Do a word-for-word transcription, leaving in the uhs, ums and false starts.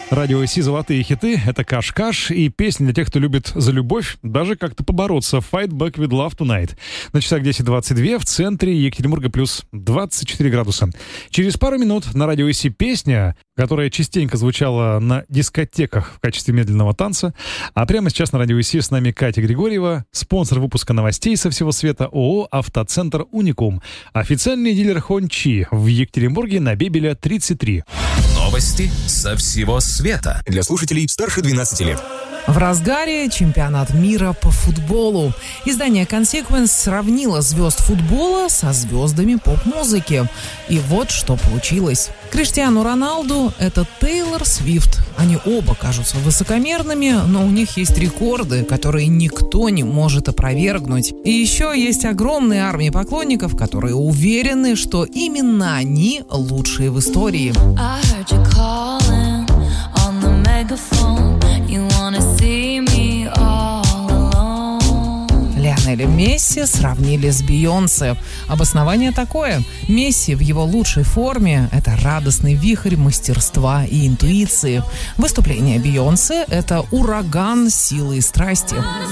Радио Си «Золотые хиты» — это Каш-Каш и песня для тех, кто любит за любовь даже как-то побороться. Fight Back with Love Tonight. На часах десять двадцать два, в центре Екатеринбурга плюс двадцать четыре градуса. Через пару минут на Радио Си песня, которая частенько звучала на дискотеках в качестве медленного танца. А прямо сейчас на Радио Си с нами Катя Григорьева, спонсор выпуска новостей со всего света ООО «Автоцентр Уникум», официальный дилер Хончи в Екатеринбурге на Бебеля тридцать три. Новости со всего света для слушателей старше двенадцати лет. В разгаре чемпионат мира по футболу. Издание Consequence сравнило звезд футбола со звездами поп-музыки. И вот что получилось. Криштиану Роналду — это Тейлор Свифт. Они оба кажутся высокомерными, но у них есть рекорды, которые никто не может опровергнуть. И еще есть огромная армия поклонников, которые уверены, что именно они лучшие в истории. Лионеля Месси сравнили с Бейонсе. Обоснование такое. Месси в его лучшей форме — это радостный вихрь мастерства и интуиции. Выступление Бейонсе — это ураган силы и страсти.